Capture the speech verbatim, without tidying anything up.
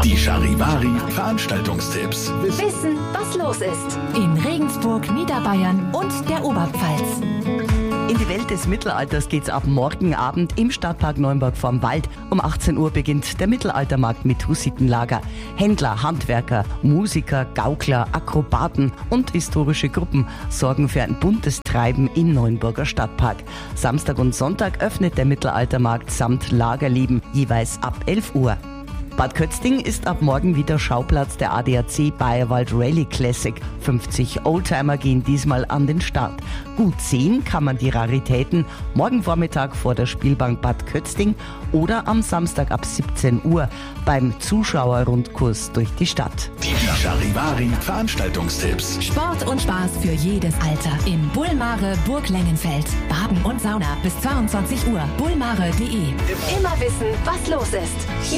Die Charivari Veranstaltungstipps. Wissen, was los ist. In Regensburg, Niederbayern und der Oberpfalz. In die Welt des Mittelalters geht's ab morgen Abend im Stadtpark Neumburg vorm Wald. Um achtzehn Uhr beginnt der Mittelaltermarkt mit Hussitenlager. Händler, Handwerker, Musiker, Gaukler, Akrobaten und historische Gruppen sorgen für ein buntes Treiben im Neuenburger Stadtpark. Samstag und Sonntag öffnet der Mittelaltermarkt samt Lagerleben jeweils ab elf Uhr. Bad Kötzting ist ab morgen wieder Schauplatz der A D A C Bayerwald Rally Classic. fünfzig Oldtimer gehen diesmal an den Start. Gut sehen kann man die Raritäten morgen Vormittag vor der Spielbank Bad Kötzting oder am Samstag ab siebzehn Uhr beim Zuschauerrundkurs durch die Stadt. Die Charivari Veranstaltungstipps. Sport und Spaß für jedes Alter. Im Bullmare Burg Lengenfeld. Baden und Sauna bis zweiundzwanzig Uhr. bullmare punkt de. Immer wissen, was los ist.